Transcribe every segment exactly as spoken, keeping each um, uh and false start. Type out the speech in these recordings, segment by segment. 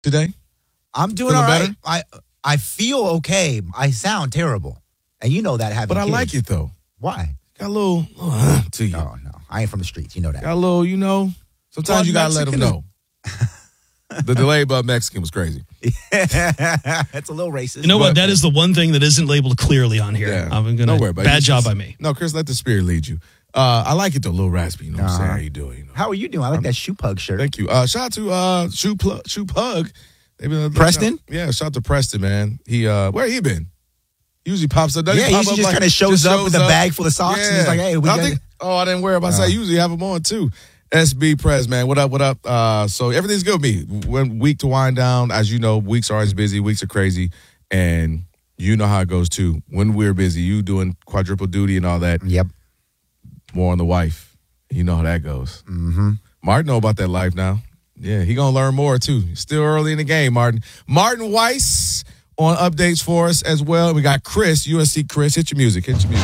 today? I'm doing Feeling all right. better? I I feel okay. I sound terrible, and you know that having. But I kids. like it though. Why? Got a little, little uh, to you. No, no. I ain't from the streets. You know that. Got a little, you know. Sometimes Well, you gotta let them Mexican know. The delay above Mexican was crazy. It's a little racist. You know what? But- That is the one thing that isn't labeled clearly on here. Yeah. I'm gonna Don't worry about it. bad You job just- by me. No, Chris, let the spirit lead you. Uh, I like it though, a little raspy. You know what I'm saying? Uh-huh. How you doing? You know? How are you doing? I like that shoe pug shirt. Thank you. Uh, shout out to uh, Shoe Plug, Shoe Pug. They been- Preston? Yeah, shout out to Preston, man. He uh, where he been? He usually pops up. doesn't Yeah, he he pop usually up just like- kinda shows up with a bag full of socks, and he's like, hey, we I got- think, oh, I didn't worry about that. I usually have them on too. S B Prez, man. What up? What up? Uh, so everything's good with me. When week to wind down, as you know, weeks are always busy. Weeks are crazy, and you know how it goes too. When we're busy, you doing quadruple duty and all that. Yep. More on the wife. You know how that goes. Mm-hmm. Martin know about that life now. Yeah, he gonna learn more too. Still early in the game, Martin. Martin Weiss on updates for us as well. We got Chris, U S C Chris. Hit your music. Hit your music.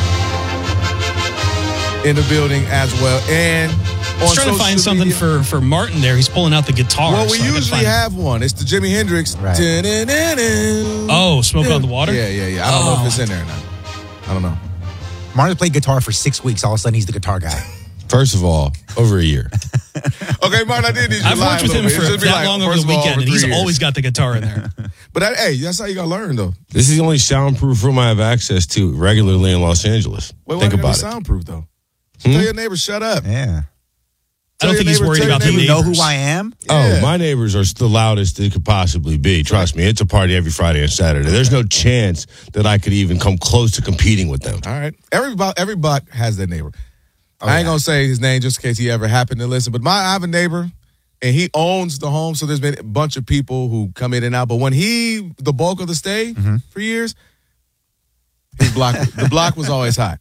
In the building as well. And I was on trying to find social something media- for, for Martin there. He's pulling out the guitar. Well, we so I gotta usually find- have one. It's the Jimi Hendrix. Right. Dun-dun-dun-dun. Oh, Smoke on the Water? Yeah, yeah, yeah. I don't know Oh. if it's in there or not. I don't know. Martin played guitar for six weeks. All of a sudden, he's the guitar guy. First of all, over a year. Okay, Martin, I did need you to I've lie worked a with little him bit. It for should be that like, long over first the of all, weekend, over and he's three years. always got the guitar in there. But that, hey, that's how you gotta learn, though. This is the only soundproof room I have access to regularly in Los Angeles. Wait, Think why about it. it. Soundproof though. Hmm? Tell your neighbor shut up. Yeah. I don't Tell think your he's neighbor, worried tell about your the Do you neighbor. know neighbors. who I am? Yeah. Oh, my neighbors are the loudest it could possibly be. Trust me, it's a party every Friday and Saturday. There's no chance that I could even come close to competing with them. All right. Every bot, every bot has that neighbor. I ain't yeah. gonna say his name just in case he ever happened to listen. But my I have a neighbor, and he owns the home, so there's been a bunch of people who come in and out. But when he, the bulk of the stay for years, his block, the block was always hot.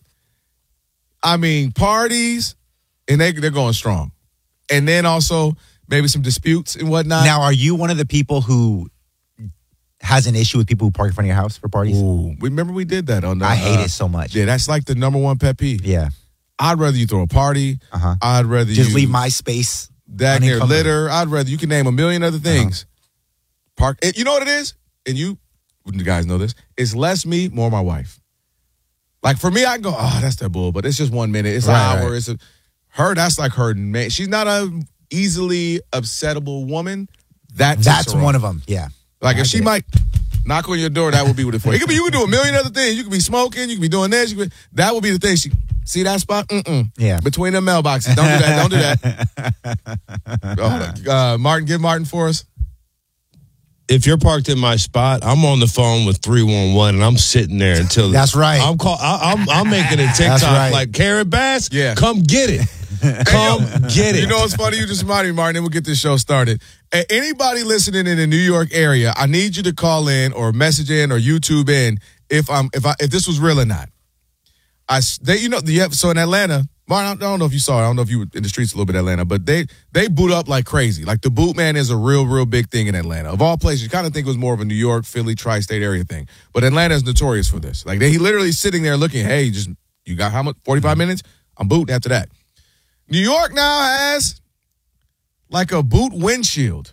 I mean, parties, and they they're going strong, and then also maybe some disputes and whatnot. Now, are you one of the people who has an issue with people who park in front of your house for parties? Ooh, remember we did that on the. I hate uh, it so much. Yeah, that's like the number one pet peeve. Yeah. I'd rather you throw a party. Uh-huh. I'd rather Just you leave my space. that near unencumbered. litter. I'd rather you can name a million other things. Park. And you know what it is? And you, you guys know this. It's less me, more my wife. Like for me, I can go, oh, that's that bull, but it's just one minute. It's Right, an hour. right. It's a, her. That's like her. Man, she's not a easily upsettable woman. That That's one of them. Yeah. Like I if she get it. might knock on your door, that would be what it for. It could be you could do a million other things. You could be smoking. You could be doing this. You could, that would be the thing. She see that spot? Mm-mm. Yeah. Between the mailboxes. Don't do that. Don't do that. Oh, uh, Martin, give Martin for us. If you're parked in my spot, I'm on the phone with three one one and I'm sitting there until That's right. I'm call, I, I'm I'm making a TikTok right. like Karen Bass. Yeah. Come get it. Come get it. You know what's funny? You just reminded me, Martin, and we'll get this show started. And anybody listening in the New York area, I need you to call in or message in or YouTube in if I'm if I if this was real or not. I they you know the so in Atlanta, Martin, I don't know if you saw it. I don't know if you were in the streets a little bit in Atlanta, but they they boot up like crazy. Like the boot man is a real real big thing in Atlanta. Of all places, you kind of think it was more of a New York, Philly, tri-state area thing, but Atlanta is notorious for this. Like they he literally sitting there looking, hey, just you got how much forty-five minutes? I'm booting after that. New York now has like a boot windshield.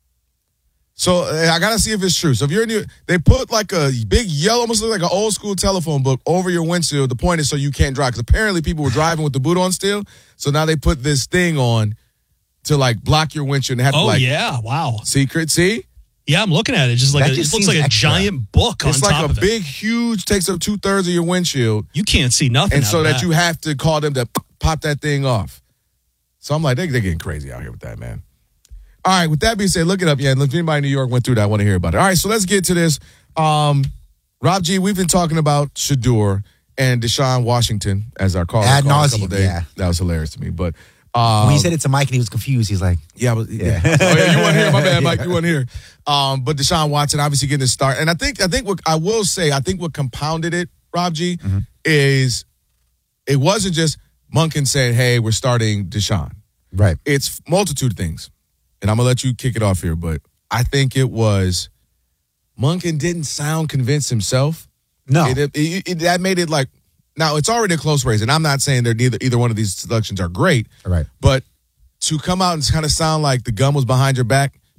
So uh, I gotta see if it's true. So if you're in New York, they put like a big yellow, almost look like an old school telephone book over your windshield. The point is so you can't drive. Because apparently people were driving with the boot on still. So now they put this thing on to like block your windshield. And they have to Oh, like yeah. Wow. secret. See, Yeah, I'm looking at it. Just like That a, just it looks seems like a extra. giant book on it's top like a of it. big, huge, takes up two thirds of your windshield, You can't see nothing. and out so of that you have to call them to pop that thing off. So I'm like, they, they're getting crazy out here with that, man. All right, with that being said, look it up. Yeah, look, if anybody in New York went through that, I want to hear about it. All right, so let's get to this. Um, Rob G, we've been talking about Shador and Deshaun Washington as our caller. Ad called a nauseam, couple days. yeah. That was hilarious to me. But um, When he said it to Mike and he was confused, he's like, yeah, I was, yeah. oh, yeah, you weren't here. My bad, Mike. You weren't here. Um, but Deshaun Watson obviously getting his start, and I think I think what I will say, I think what compounded it, Rob G, Mm-hmm. is it wasn't just Monken said, "Hey, we're starting Deshaun." right. It's multitude of things, and I'm gonna let you kick it off here. But I think it was Monken didn't sound convinced himself. No. It, it, it, it- that made it like now it's already a close race, and I'm not saying they're neither either one of these selections are great, Right. but to come out and kind of sound like the gun was behind your back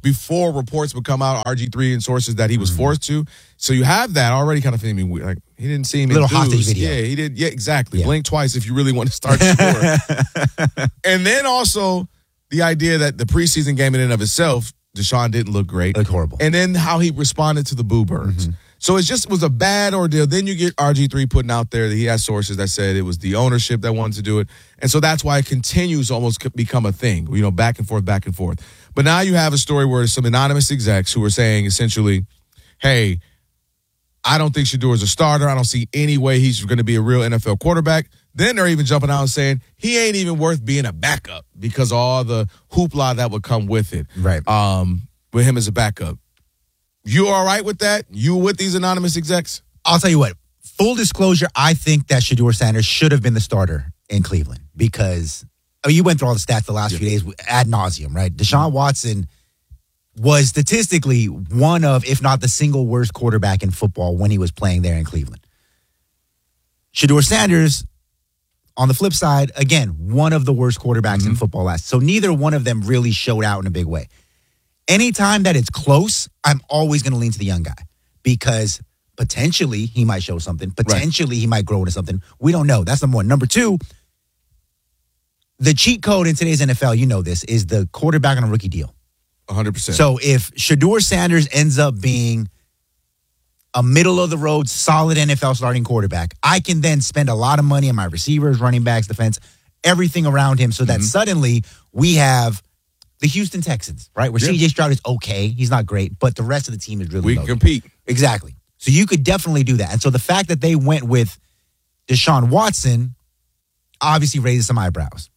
before reports would come out, R G three and sources that he was mm-hmm. forced to. So you have that already kind of feeling weird. Like he didn't seem little enthused. hostage video. Yeah, he did. Yeah, exactly. Yeah. Blink twice if you really want to start scoring. And then also the idea that the preseason game in and of itself, Deshaun didn't look great. Looked horrible. And then how he responded to the boo birds. Mm-hmm. So it just was a bad ordeal. Then you get R G three putting out there that he has sources that said it was the ownership that wanted to do it. And so that's why it continues to almost become a thing, you know, back and forth, back and forth. But now you have a story where some anonymous execs who are saying essentially, hey, I don't think Shedeur is a starter. I don't see any way he's going to be a real N F L quarterback. Then they're even jumping out and saying he ain't even worth being a backup because of all the hoopla that would come with it. Right. Um, with him as a backup. You all right with that? You with these anonymous execs? I'll tell you what. Full disclosure, I think that Shedeur Sanders should have been the starter in Cleveland because I mean, you went through all the stats the last yeah. few days ad nauseum, right? Deshaun Watson was statistically one of, if not the single worst quarterback in football when he was playing there in Cleveland. Shedeur Sanders, on the flip side, again, one of the worst quarterbacks mm-hmm. in football last. So neither one of them really showed out in a big way. Anytime that it's close, I'm always going to lean to the young guy because potentially he might show something. Potentially right. he might grow into something. We don't know. That's number one. Number two, the cheat code in today's N F L, you know this, is the quarterback on a rookie deal. one hundred percent. So if Shedeur Sanders ends up being a middle-of-the-road, solid N F L starting quarterback, I can then spend a lot of money on my receivers, running backs, defense, everything around him so that mm-hmm. suddenly we have the Houston Texans, right? Where yeah. C J Stroud is okay. He's not great, but the rest of the team is really We loaded. can compete. Exactly. So you could definitely do that. And so the fact that they went with Deshaun Watson obviously raises some eyebrows.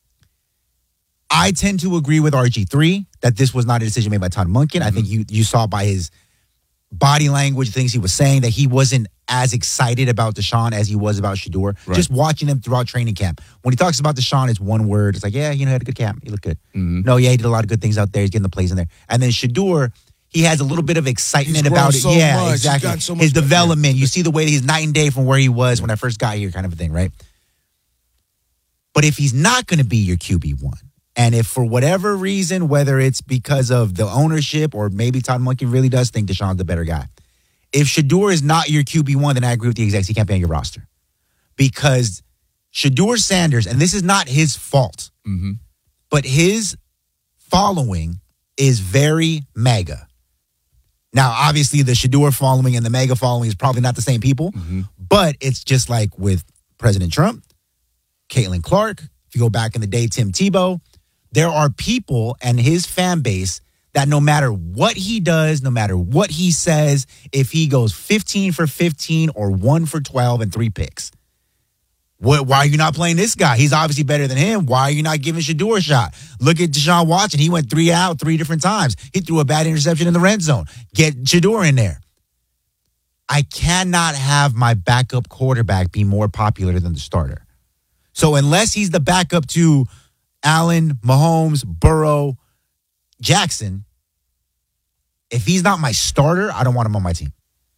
I tend to agree with R G three that this was not a decision made by Todd Monken. Mm-hmm. I think you you saw by his body language, things he was saying, that he wasn't as excited about Deshaun as he was about Shedeur. Right. Just watching him throughout training camp. When he talks about Deshaun, it's one word. It's like, yeah, you know, he had a good camp. He looked good. Mm-hmm. No, yeah, he did a lot of good things out there. He's getting the plays in there. And then Shedeur, he has a little bit of excitement about it. So yeah, much. exactly. So much his better. development. You see the way that he's night and day from where he was when I first got here, kind of a thing, right? But if he's not going to be your Q B one, and if for whatever reason, whether it's because of the ownership or maybe Todd Monken really does think Deshaun's the better guy, if Shedeur is not your Q B one, then I agree with the execs. He can't be on your roster. Because Shedeur Sanders, and this is not his fault, mm-hmm. but his following is very mega. Now, obviously, the Shedeur following and the mega following is probably not the same people, mm-hmm. but it's just like with President Trump, Caitlin Clark, if you go back in the day, Tim Tebow, there are people and his fan base that no matter what he does, no matter what he says, if he goes fifteen for fifteen or one for twelve and three picks, what, why are you not playing this guy? He's obviously better than him. Why are you not giving Shedeur a shot? Look at Deshaun Watson. He went three out three different times. He threw a bad interception in the red zone. Get Shedeur in there. I cannot have my backup quarterback be more popular than the starter. So unless he's the backup to Allen, Mahomes, Burrow, Jackson, if he's not my starter, I don't want him on my team.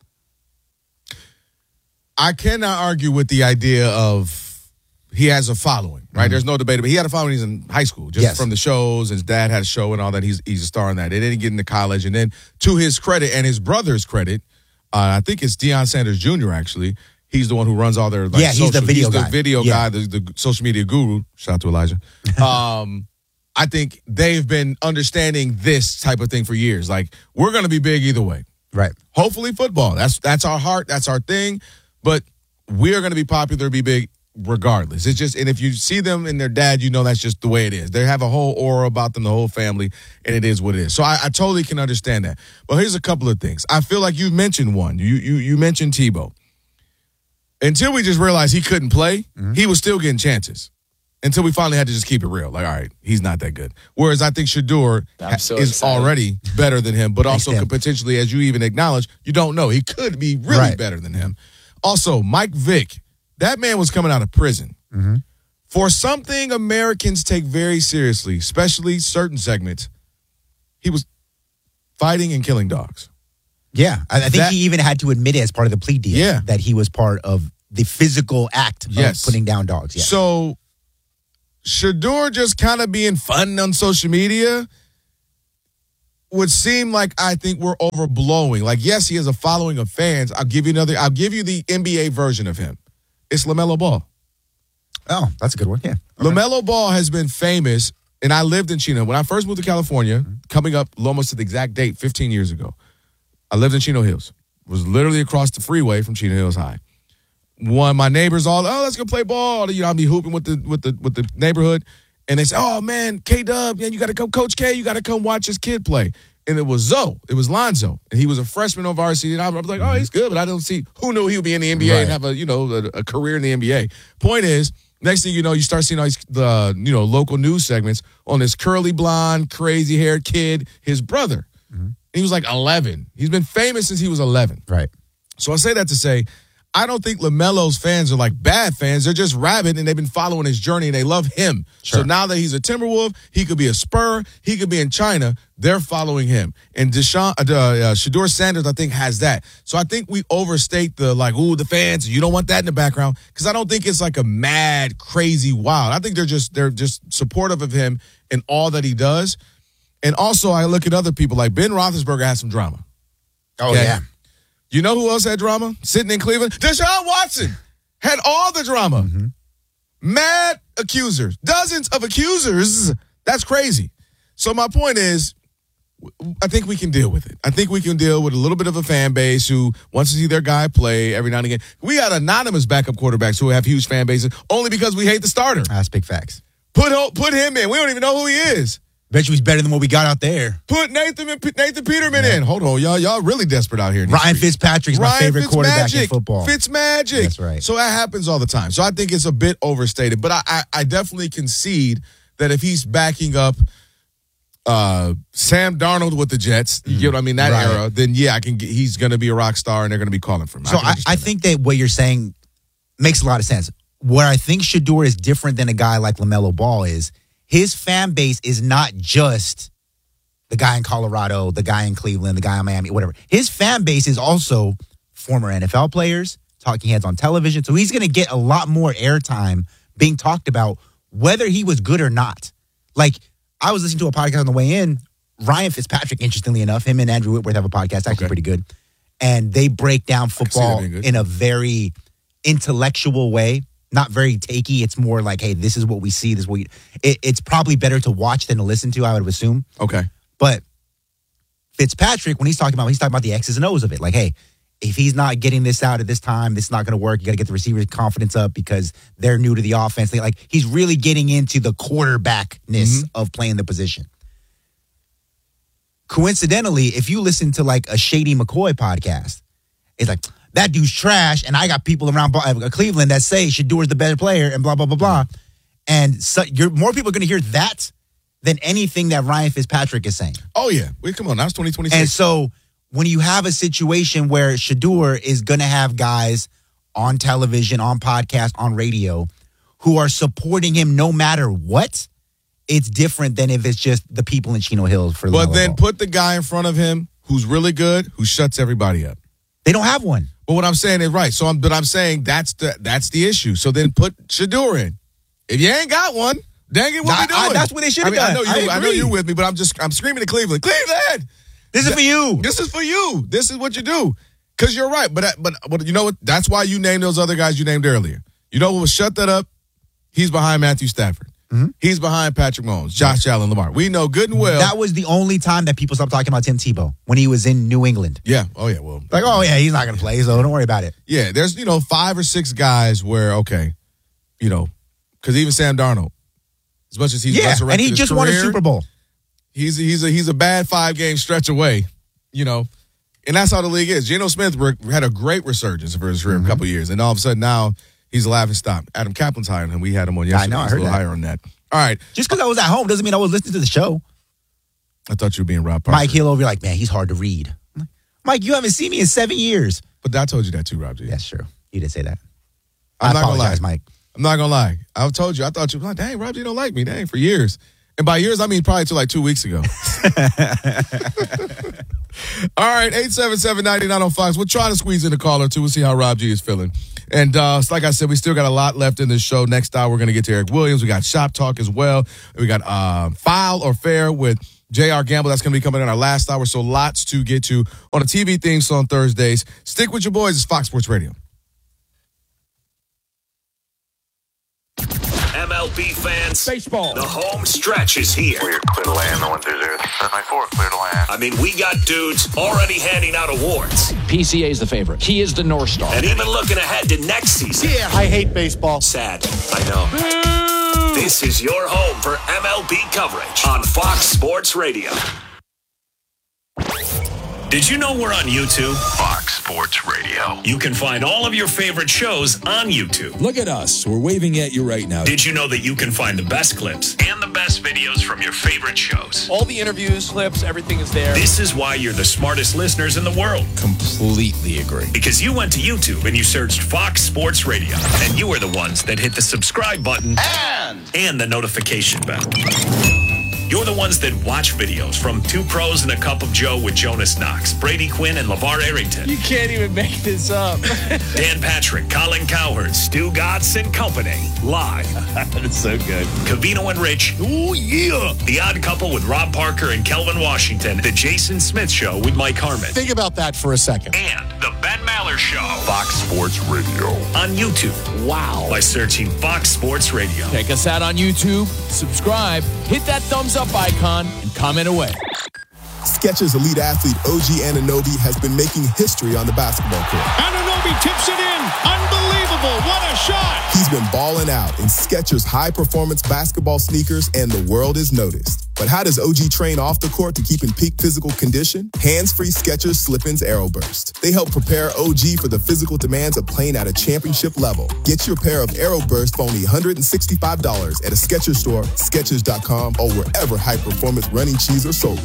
I cannot argue with the idea of he has a following, right? Mm-hmm. There's no debate. But he had a following when he was in high school, just yes. from the shows. His dad had a show and all that. He's he's a star in that. They didn't get into college. And then to his credit and his brother's credit, uh, I think it's Deion Sanders Junior actually. He's the one who runs all their like, yeah. He's social, the video he's guy. the video yeah. guy, the, the social media guru. Shout out to Elijah. Um, I think they've been understanding this type of thing for years. Like, we're going to be big either way. Right. Hopefully football. That's that's our heart. That's our thing. But we're going to be popular, be big regardless. It's just, and if you see them and their dad, you know that's just the way it is. They have a whole aura about them, the whole family, and it is what it is. So I, I totally can understand that. But here's a couple of things. I feel like you mentioned one. You you you mentioned Tebow. Until we just realized he couldn't play, mm-hmm. he was still getting chances. Until we finally had to just keep it real. Like, all right, he's not that good. Whereas I think Shedeur so is excited. already better than him, but also could potentially, as you even acknowledge, you don't know. He could be really right. better than him. Also, Mike Vick, that man was coming out of prison. Mm-hmm. For something Americans take very seriously, especially certain segments, he was fighting and killing dogs. Yeah, I, I think that, he even had to admit it as part of the plea deal yeah. that he was part of the physical act of yes. putting down dogs. Yeah. So Shedeur just kind of being fun on social media. would seem like I think we're overblowing. Like, yes, he has a following of fans. I'll give you another. I'll give you the N B A version of him. It's LaMelo Ball. Oh, that's a good one. Yeah. Okay. LaMelo Ball has been famous, and I lived in Chino. When I first moved to California, mm-hmm. coming up almost to the exact date, fifteen years ago, I lived in Chino Hills. Was literally across the freeway from Chino Hills High. One of my neighbors all, oh, let's go play ball. You know, I'll be hooping with the with the with the neighborhood. And they say, oh, man, K-Dub, man, you got to come, Coach K, you got to come watch this kid play. And it was Zoe. It was Lonzo. And he was a freshman on varsity. And I was like, oh, he's good, but I don't see who knew he would be in the N B A right. and have a, you know, a, a career in the N B A. Point is, next thing you know, you start seeing all these, the, you know, local news segments on this curly blonde, crazy-haired kid, his brother. Mm-hmm. He was like eleven. He's been famous since he was eleven. Right. So I say that to say, I don't think LaMelo's fans are like bad fans. They're just rabid, and they've been following his journey, and they love him. Sure. So now that he's a Timberwolf, he could be a Spur, he could be in China. They're following him. And Deshaun, uh, uh, Shedeur Sanders, I think, has that. So I think we overstate the, like, ooh, the fans, you don't want that in the background, because I don't think it's like a mad, crazy, wild. I think they're just they're just supportive of him and all that he does. And also, I look at other people, like Ben Roethlisberger has some drama. Oh, okay? yeah. You know who else had drama? Sitting in Cleveland? Deshaun Watson had all the drama. Mm-hmm. Mad accusers. Dozens of accusers. That's crazy. So my point is, I think we can deal with it. I think we can deal with a little bit of a fan base who wants to see their guy play every now and again. We got anonymous backup quarterbacks who have huge fan bases only because we hate the starter. That's big facts. Put, put him in. We don't even know who he is. Bet you he's better than what we got out there. Put Nathan Nathan Peterman yeah. in. Hold on, y'all. Y'all really desperate out here. Ryan Fitzpatrick's my Ryan favorite Fitz quarterback magic. in football. Fitzmagic. That's right. So that happens all the time. So I think it's a bit overstated. But I, I, I definitely concede that if he's backing up uh, Sam Darnold with the Jets, mm. you get what I mean, that right. era, then yeah, I can. Get, he's going to be a rock star, and they're going to be calling for him. So I, I, I think that what you're saying makes a lot of sense. Where I think Shedeur is different than a guy like LaMelo Ball is his fan base is not just the guy in Colorado, the guy in Cleveland, the guy in Miami, whatever. His fan base is also former N F L players, talking heads on television. So he's going to get a lot more airtime being talked about whether he was good or not. Like, I was listening to a podcast on the way in. Ryan Fitzpatrick, interestingly enough, him and Andrew Whitworth have a podcast, actually okay. pretty good. And they break down football in a very intellectual way. Not very takey. It's more like, hey, this is what we see. This is what we, it, it's probably better to watch than to listen to, I would assume. Okay. But Fitzpatrick, when he's talking about, he's talking about the X's and O's of it. Like, hey, if he's not getting this out at this time, this is not going to work. You got to get the receivers' confidence up because they're new to the offense. Like, he's really getting into the quarterbackness mm-hmm. of playing the position. Coincidentally, if you listen to like a Shady McCoy podcast, it's like, that dude's trash, and I got people around Cleveland that say Shedeur's the better player, and blah, blah, blah, blah. And so you're, more people are going to hear that than anything that Ryan Fitzpatrick is saying. Oh, yeah. Wait, come on. Now it's twenty twenty-six. And so when you have a situation where Shedeur is going to have guys on television, on podcast, on radio, who are supporting him no matter what, it's different than if it's just the people in Chino Hills for the But then put the guy in front of him who's really good, who shuts everybody up. They don't have one. But what I'm saying is right. So I'm, but I'm saying that's the that's the issue. So then put Shedeur in. If you ain't got one, dang it, what nah, we doing? I, that's what they should have I mean, done. I know you. I, I know you're with me, but I'm just I'm screaming to Cleveland. Cleveland, this is for you. This is for you. This is what you do. Because you're right. But but but you know what? That's why you named those other guys you named earlier. You know what will shut that up? He's behind Matthew Stafford. Mm-hmm. He's behind Patrick Mahomes, Josh Allen, Lamar. We know good and well. That was the only time that people stopped talking about Tim Tebow, when he was in New England. Yeah. Oh, yeah. Well, like, oh, yeah, he's not going to play, so don't worry about it. Yeah. There's, you know, five or six guys where, okay, you know, because even Sam Darnold, as much as he's yeah, resurrected and he his just career, won a Super Bowl. He's, he's, a, he's a bad five-game stretch away, you know. And that's how the league is. Geno Smith re- had a great resurgence for his career mm-hmm. a couple of years, and all of a sudden now he's a laughing stock. Adam Kaplan's higher than him. We had him on yesterday. I know, I he's heard a little that. higher on that. All right. Just because I was at home doesn't mean I was listening to the show. I thought you were being Rob Parker. Mike Hill over here like, man, he's hard to read. Like, Mike, you haven't seen me in seven years. But I told you that too, Rob G. That's true. You did say that. I'm I not gonna lie, Mike. I'm not gonna lie. I told you. I thought you were like, dang, Rob G don't like me. Dang, for years. And by years, I mean probably till like two weeks ago. All right, eight seven seven, nine nine on Fox. We'll try to squeeze in a call or two. We'll see how Rob G is feeling. And uh, like I said, we still got a lot left in this show. Next hour, we're going to get to Eric Williams. We got Shop Talk as well. We got uh, Foul or Fair with J R Gamble. That's going to be coming in our last hour, so lots to get to on the T V things on Thursdays. Stick with your boys. It's Fox Sports Radio. M L B fans, baseball. The home stretch is here. Clear, clear to land, the one through there. seven nine four, clear to land. I mean, we got dudes already handing out awards. P C A is the favorite. He is the North Star. And even looking ahead to next season. Yeah, I hate baseball. Sad, I know. This is your home for M L B coverage on Fox Sports Radio. Did you know we're on YouTube? Fox Sports Radio. You can find all of your favorite shows on YouTube. Look at us. We're waving at you right now. Did you know that you can find the best clips and the best videos from your favorite shows? All the interviews, clips, everything is there. This is why you're the smartest listeners in the world. Completely agree. Because you went to YouTube and you searched Fox Sports Radio. And you are the ones that hit the subscribe button And, and the notification bell. You're the ones that watch videos from Two Pros and a Cup of Joe with Jonas Knox, Brady Quinn, and LeVar Arrington. You can't even make this up. Dan Patrick, Colin Cowherd, Stu Godson and Company. Live. That's so good. Covino and Rich. Oh, yeah. The Odd Couple with Rob Parker and Kelvin Washington. The Jason Smith Show with Mike Harmon. think about that for a second. And The Ben Maller Show. Fox Sports Radio. On YouTube. Wow. By searching Fox Sports Radio. Check us out on YouTube, subscribe, hit that thumbs up icon, and comment away. Skechers elite athlete O G Anunoby has been making history on the basketball court. Anunoby tips it in. Unbelievable. What a shot. He's been balling out in Skechers high-performance basketball sneakers, and the world is noticed. But how does O G train off the court to keep in peak physical condition? Hands-free Skechers Slip-ins Aeroburst. They help prepare O G for the physical demands of playing at a championship level. Get your pair of Aeroburst for only one hundred sixty-five dollars at a Skechers store, Skechers dot com, or wherever high-performance running shoes are sold.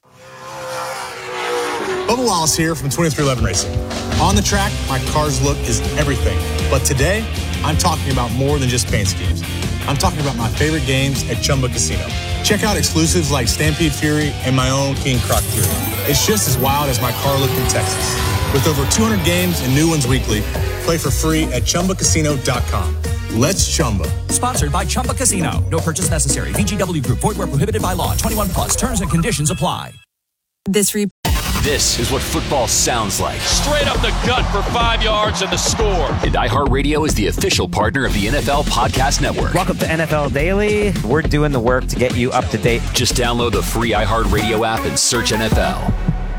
Bubba Wallace here from twenty-three eleven Racing. On the track, my car's look is everything. But today, I'm talking about more than just paint schemes. I'm talking about my favorite games at Chumba Casino. Check out exclusives like Stampede Fury and my own King Croc Fury. It's just as wild as my car look in Texas. With over two hundred games and new ones weekly, play for free at Chumba Casino dot com. Let's Chumba. Sponsored by Chumba Casino. No purchase necessary. V G W Group. Void where prohibited by law. twenty-one plus. Terms and conditions apply. This re- This is what football sounds like. Straight up the gut for five yards and the score. And iHeartRadio is the official partner of the N F L Podcast Network. Welcome to N F L Daily. We're doing the work to get you up to date. Just download the free iHeartRadio app and search N F L.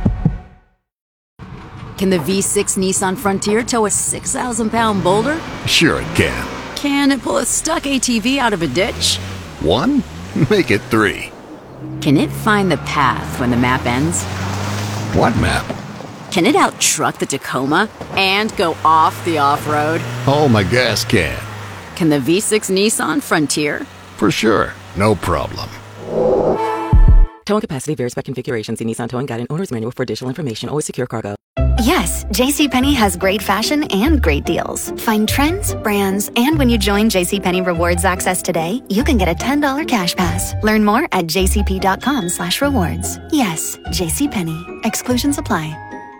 Can the V six Nissan Frontier tow a six thousand pound boulder? Sure it can. Can it pull a stuck A T V out of a ditch? One? Make it three. Can it find the path when the map ends? What map? Can it out-truck the Tacoma and go off the off-road? Oh, my gas can. Can the V six Nissan Frontier? For sure. No problem. Towing capacity varies by configuration. See Nissan Towing Guide and Owner's Manual for additional information. Always secure cargo. Yes, JCPenney has great fashion and great deals. Find trends, brands, and when you join JCPenney Rewards Access today, you can get a ten dollars cash pass. Learn more at jcp.com slash rewards. Yes, JCPenney. Exclusions apply.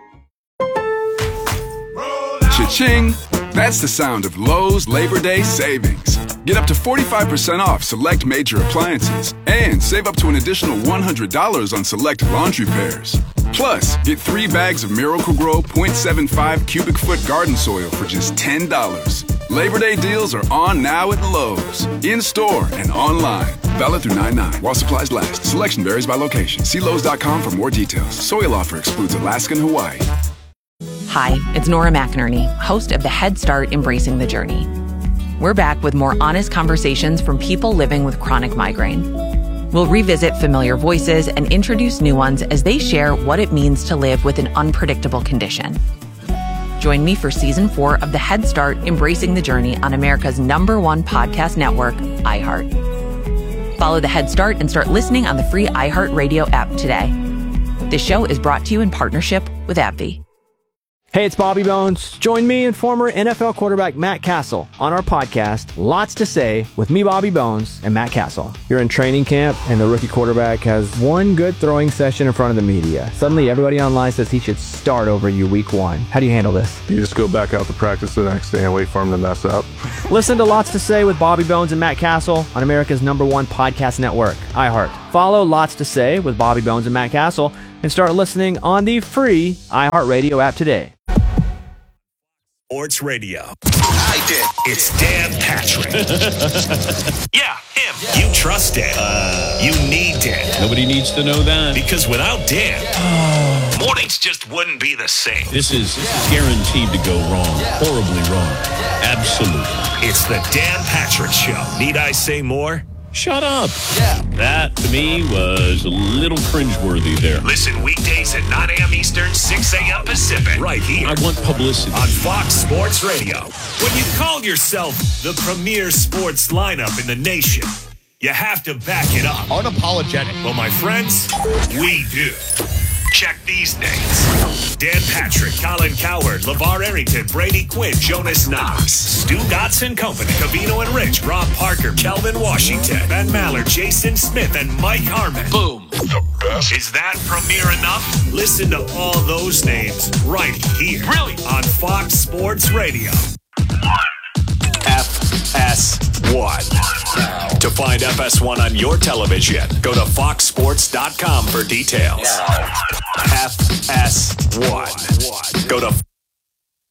Cha-ching! That's the sound of Lowe's Labor Day savings. Get up to forty-five percent off select major appliances and save up to an additional one hundred dollars on select laundry pairs. Plus, get three bags of Miracle-Gro point seven five cubic foot garden soil for just ten dollars. Labor Day deals are on now at Lowe's, in-store and online. Valid through nine nine while supplies last. Selection varies by location. See Lowe's dot com for more details. Soil offer excludes Alaska and Hawaii. Hi, it's Nora McInerney, host of the Head Start Embracing the Journey. We're back with more honest conversations from people living with chronic migraine. We'll revisit familiar voices and introduce new ones as they share what it means to live with an unpredictable condition. Join me for season four of the Head Start Embracing the Journey on America's number one podcast network, iHeart. Follow the Head Start and start listening on the free iHeartRadio app today. This show is brought to you in partnership with AbbVie. Hey, it's Bobby Bones. Join me and former N F L quarterback Matt Castle on our podcast, Lots to Say, with me, Bobby Bones, and Matt Castle. You're in training camp, and the rookie quarterback has one good throwing session in front of the media. Suddenly, everybody online says he should start over you week one. How do you handle this? You just go back out to practice the next day and wait for him to mess up. Listen to Lots to Say with Bobby Bones and Matt Castle on America's number one podcast network, iHeart. Follow Lots to Say with Bobby Bones and Matt Castle and start listening on the free iHeartRadio app today. Sports Radio. I did. It's Dan Patrick. Yeah, him. Yeah. You trust Dan. Uh, you need Dan. Nobody needs to know that. Because without Dan, oh. mornings just wouldn't be the same. This is yeah. guaranteed to go wrong. Yeah. Horribly wrong. Yeah. Absolutely. It's the Dan Patrick Show. Need I say more? Shut up. Yeah. That, to me, was a little cringeworthy there. Listen weekdays at nine a.m. Eastern, six a.m. Pacific. Right here. I want publicity. On Fox Sports Radio. When you call yourself the premier sports lineup in the nation, you have to back it up. Unapologetic. Well, my friends, we do. Check these names. Dan Patrick, Colin Cowherd, LeVar Arrington, Brady Quinn, Jonas Knox, Stu Dotson Company, Cavino and Rich, Rob Parker, Kelvin Washington, Ben Maller, Jason Smith, and Mike Harmon. Boom. The best. Is that premiere enough? Listen to all those names right here. Really? On Fox Sports Radio. F S one. To find F S one on your television, go to fox sports dot com for details. F S one. Go to